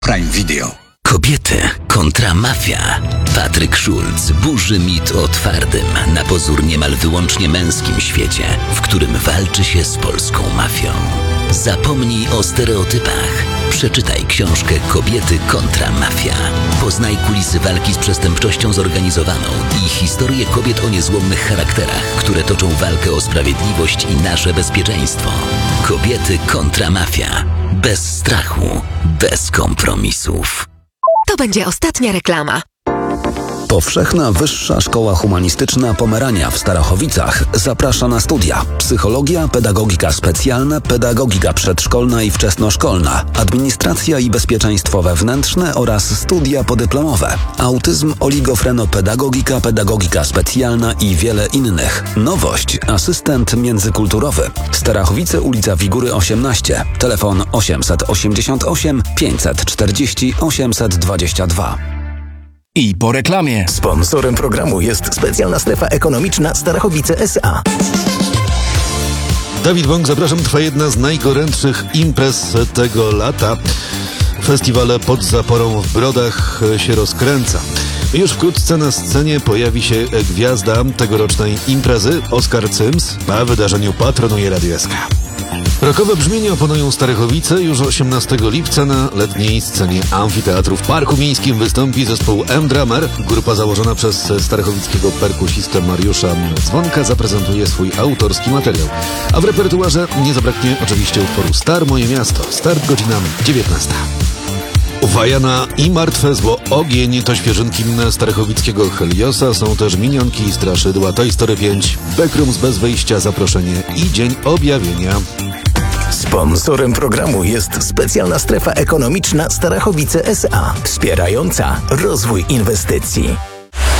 Prime Video. Kobiety kontra mafia. Patryk Szulc burzy mit o twardym, na pozór niemal wyłącznie męskim świecie, w którym walczy się z polską mafią. Zapomnij o stereotypach. Przeczytaj książkę Kobiety kontra mafia. Poznaj kulisy walki z przestępczością zorganizowaną i historię kobiet o niezłomnych charakterach, które toczą walkę o sprawiedliwość i nasze bezpieczeństwo. Kobiety kontra mafia. Bez strachu, bez kompromisów. To będzie ostatnia reklama. Powszechna Wyższa Szkoła Humanistyczna Pomerania w Starachowicach zaprasza na studia: psychologia, pedagogika specjalna, pedagogika przedszkolna i wczesnoszkolna, administracja i bezpieczeństwo wewnętrzne oraz studia podyplomowe, autyzm, oligofrenopedagogika, pedagogika specjalna i wiele innych. Nowość: asystent międzykulturowy. Starachowice, ulica Wigury 18, telefon 888 540 822. I po reklamie. Sponsorem programu jest specjalna strefa ekonomiczna Starachowice S.A. Dawid Bąk, zapraszam. Trwa jedna z najgorętszych imprez tego lata. Festiwale pod zaporą w Brodach się rozkręca. Już wkrótce na scenie pojawi się gwiazda tegorocznej imprezy, Oskar Cyms, a wydarzeniu patronuje Radio SK. Rockowe brzmienie oponują Starachowice. Już 18 lipca na letniej scenie amfiteatru w Parku Miejskim wystąpi zespół M-Drummer. Grupa założona przez starachowickiego perkusistę Mariusza Dzwonka zaprezentuje swój autorski materiał. A w repertuarze nie zabraknie oczywiście utworu Star Moje Miasto. Start godzina 19. Wajana i Martwe Zło Ogień to świeżynki starachowickiego Heliosa. Są też Minionki i Straszydła, Toy Story 5, Backrooms bez wyjścia, Zaproszenie i Dzień Objawienia. Sponsorem programu jest specjalna strefa ekonomiczna Starachowice S.A. wspierająca rozwój inwestycji.